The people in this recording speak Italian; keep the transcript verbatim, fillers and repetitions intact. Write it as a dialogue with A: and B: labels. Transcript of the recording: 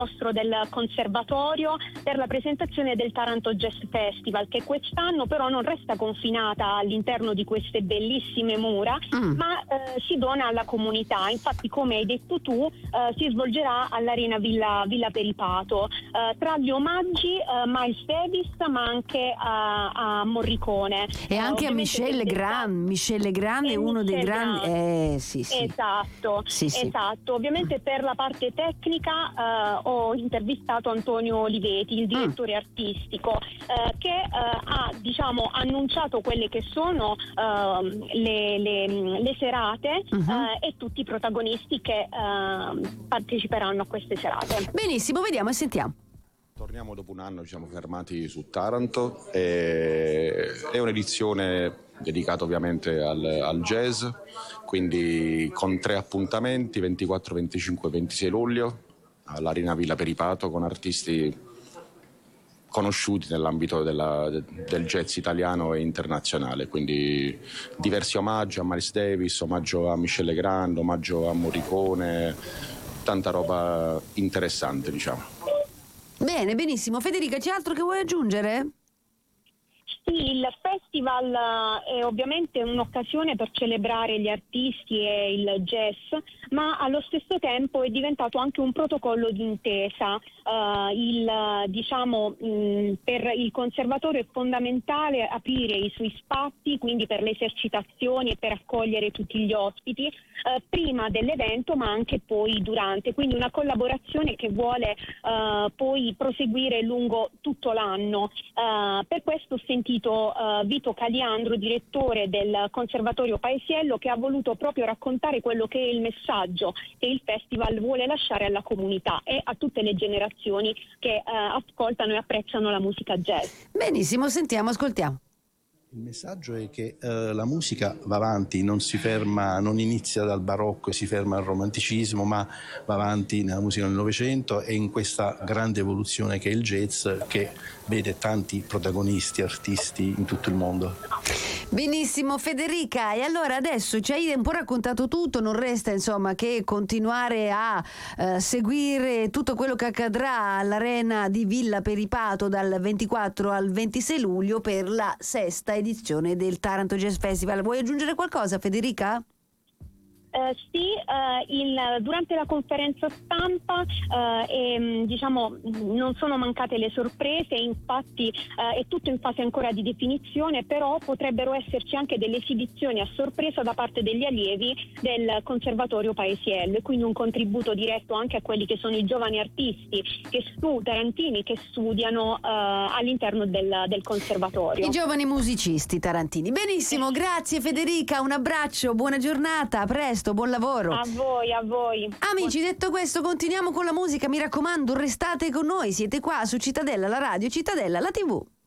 A: nostro del conservatorio per la presentazione del Taranto Jazz Festival, che quest'anno però non resta confinata all'interno di queste bellissime mura, mm. ma eh, si dona alla comunità. Infatti, come hai detto tu, eh, si svolgerà all'Arena Villa, Villa Peripato, eh, tra gli omaggi eh, Miles Davis, ma anche a, a Morricone
B: e anche uh, a Michel Legrand. Michel Legrand è uno dei grandi eh, sì, sì.
A: esatto,
B: sì, sì.
A: esatto. Ovviamente per la parte tecnica uh, ho intervistato Antonio Oliveti, il direttore mm. artistico, uh, che uh, ha diciamo annunciato quelle che sono uh, le, le, le serate uh-huh. uh, e tutti i protagonisti che uh, parteciperanno a queste serate.
B: Benissimo, vediamo e sentiamo.
C: Torniamo dopo un anno, ci siamo fermati su Taranto, e è un'edizione dedicata ovviamente al, al jazz, quindi con tre appuntamenti, ventiquattro, venticinque e ventisei luglio, all'Arena Villa Peripato, con artisti conosciuti nell'ambito della, del jazz italiano e internazionale, quindi diversi omaggi a Miles Davis, omaggio a Michel Legrand, omaggio a Morricone, tanta roba interessante, diciamo.
B: Bene, benissimo. Federica, c'è altro che vuoi aggiungere?
A: Sì, il festival è ovviamente un'occasione per celebrare gli artisti e il jazz, ma allo stesso tempo è diventato anche un protocollo d'intesa. Uh, il, diciamo, mh, per il conservatorio è fondamentale aprire i suoi spazi, quindi per le esercitazioni e per accogliere tutti gli ospiti, uh, prima dell'evento ma anche poi durante, quindi una collaborazione che vuole uh, poi proseguire lungo tutto l'anno. Uh, per questo ho sentito uh, Vito Caliandro, direttore del Conservatorio Paesiello, che ha voluto proprio raccontare quello che è il messaggio che il festival vuole lasciare alla comunità e a tutte le generazioni che eh, ascoltano e apprezzano la musica jazz.
B: Benissimo, sentiamo, ascoltiamo.
D: Il messaggio è che eh, la musica va avanti, non si ferma, non inizia dal barocco e si ferma al romanticismo, ma va avanti nella musica del Novecento e in questa grande evoluzione che è il jazz, che vede tanti protagonisti, artisti in tutto il mondo.
B: Benissimo Federica, e allora adesso ci hai un po' raccontato tutto, non resta insomma che continuare a eh, seguire tutto quello che accadrà all'Arena di Villa Peripato dal ventiquattro al ventisei luglio per la sesta edizione del Taranto Jazz Festival. Vuoi aggiungere qualcosa, Federica?
A: Uh, sì, uh, il, durante la conferenza stampa uh, e, diciamo non sono mancate le sorprese, infatti uh, è tutto in fase ancora di definizione, però potrebbero esserci anche delle esibizioni a sorpresa da parte degli allievi del Conservatorio Paesiello, e quindi un contributo diretto anche a quelli che sono i giovani artisti che stu- tarantini che studiano uh, all'interno del, del conservatorio.
B: I giovani musicisti tarantini. Benissimo, grazie Federica, un abbraccio, buona giornata, a presto. Buon lavoro.
A: A voi, a voi.
B: Amici, detto questo, continuiamo con la musica. Mi raccomando, restate con noi. Siete qua su Cittadella, la radio, Cittadella, la tivù.